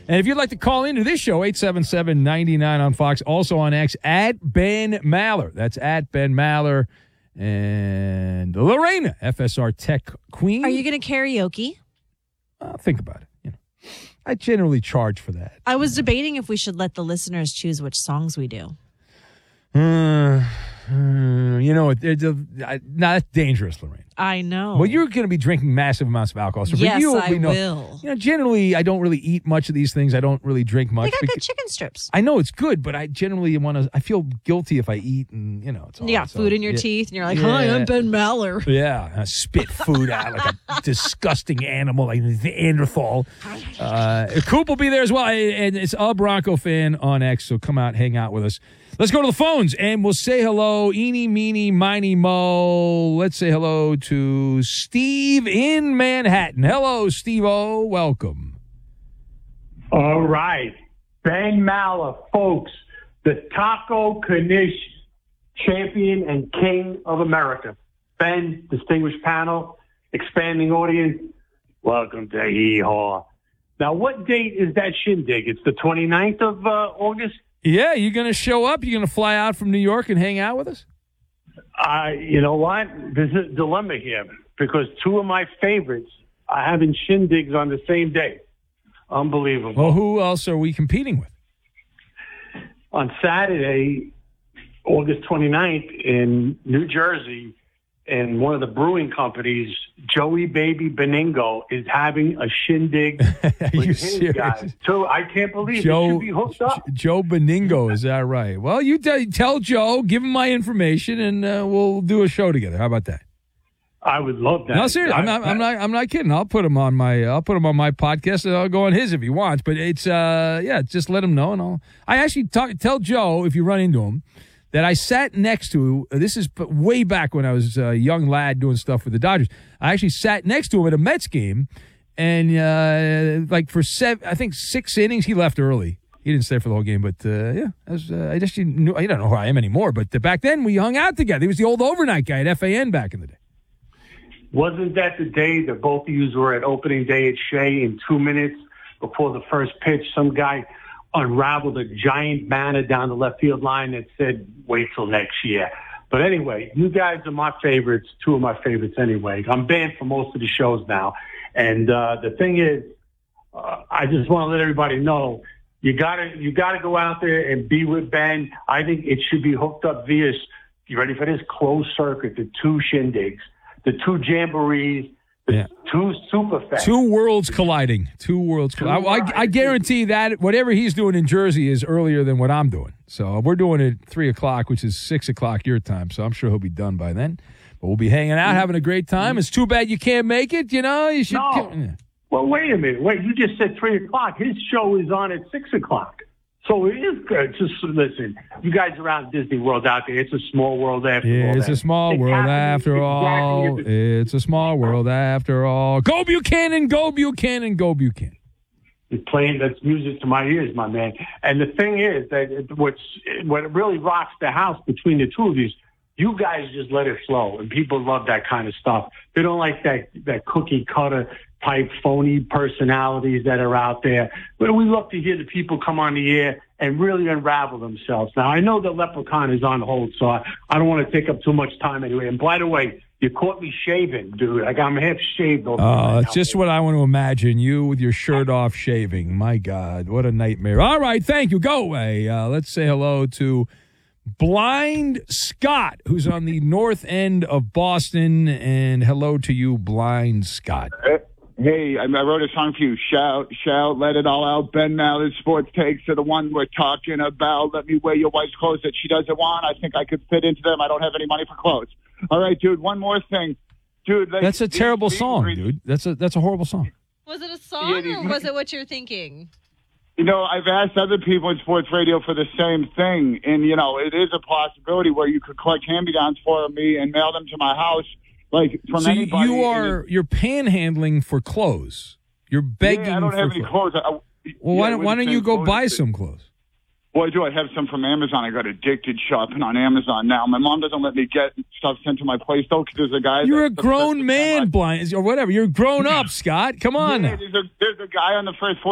And if you'd like to call into this show, 877-99 on Fox, also on X, at Ben Maller. That's at Ben Maller. And Lorena, FSR Tech Queen. Are you going to karaoke? I'll think about it. I generally charge for that. I was debating if we should let the listeners choose which songs we do. That's dangerous, Lorraine. I know. Well, you're going to be drinking massive amounts of alcohol. So for yes, you, I will. Generally, I don't really eat much of these things. I don't really drink much. They got good chicken strips. I know it's good, but I generally I feel guilty if I eat and, it's all. You got food in your teeth, and you're like, hi, I'm Ben Maller. Yeah, I spit food out like a disgusting animal, like the Neanderthal. Coop will be there as well, and it's a Bronco fan on X, so come out, hang out with us. Let's go to the phones, and we'll say hello, eeny, meeny, miny, mo. Let's say hello to Steve in Manhattan. Hello, Steve-O. Welcome. All right. Ben Maller, folks, the Taco Knish champion and king of America. Ben, distinguished panel, expanding audience, welcome to Hee-Haw. Now, what date is that shindig? It's the 29th of August? Yeah, you going to show up? You going to fly out from New York and hang out with us? You know what? There's a dilemma here because two of my favorites are having shindigs on the same day. Unbelievable. Well, who else are we competing with? On Saturday, August 29th in New Jersey, in one of the brewing companies, Joey Baby Beningo is having a shindig with his guys. So I can't believe it should be hooked up. Joe Beningo, is that right? Well, you tell Joe, give him my information, and we'll do a show together. How about that? I would love that. No, seriously, I'm not kidding. I'll put him on my podcast, and I'll go on his if he wants. But it's just let him know, and I actually tell Joe if you run into him that I sat next to. This is way back when I was a young lad doing stuff with the Dodgers. I actually sat next to him at a Mets game, and for 6 innings, he left early. He didn't stay for the whole game, but I just knew. I don't know who I am anymore. But back then, we hung out together. He was the old overnight guy at FAN back in the day. Wasn't that the day that both of you were at opening day at Shea in 2 minutes before the first pitch? Some guy unraveled a giant banner down the left field line that said, wait till next year. But anyway, you guys are my favorites, two of my favorites anyway. I'm banned for most of the shows now. And the thing is, I just want to let everybody know, you gotta go out there and be with Ben. I think it should be hooked up via, you ready for this, closed circuit, the two shindigs, the two jamborees, two superfests. Two worlds colliding. I guarantee that whatever he's doing in Jersey is earlier than what I'm doing. So we're doing it at 3 o'clock, which is 6 o'clock your time. So I'm sure he'll be done by then. But we'll be hanging out, having a great time. It's too bad you can't make it. You should. No. Well, wait a minute. You just said 3 o'clock. His show is on at 6 o'clock. So it is good. Just listen, you guys around Disney World out there, it's a small world after all. Yeah, it's a small world after all. It's a small world after all. Go Buchanan, go Buchanan, go Buchanan. You're playing, that's music to my ears, my man. And the thing is that what really rocks the house between the two of you guys just let it flow, and people love that kind of stuff. They don't like that cookie cutter type phony personalities that are out there. But we love to hear the people come on the air and really unravel themselves. Now, I know the Leprechaun is on hold, so I don't want to take up too much time anyway. And by the way, you caught me shaving, dude. Like I'm half shaved. That's just what I want to imagine. You with your shirt off shaving. My God, what a nightmare. All right, thank you. Go away. Let's say hello to Blind Scott, who's on the north end of Boston. And hello to you, Blind Scott. Hey, I wrote a song for you. Shout, let it all out. Ben Maller's Sports Takes are the one we're talking about. Let me wear your wife's clothes that she doesn't want. I think I could fit into them. I don't have any money for clothes. All right, dude, one more thing. Dude, that's a terrible song, dude. That's a horrible song. Was it a song or was it what you're thinking? You know, I've asked other people in sports radio for the same thing. And, it is a possibility where you could collect hand-me-downs for me and mail them to my house. Like from anybody. You're panhandling for clothes. You're begging. Yeah, I don't have any clothes. Why don't you go buy some clothes? Well, I do. I have some from Amazon. I got addicted shopping on Amazon now. My mom doesn't let me get stuff sent to my place though, because there's a guy. You're a grown man, Blind, or whatever. You're grown up, Scott. Come on. Yeah, there's a guy on the first floor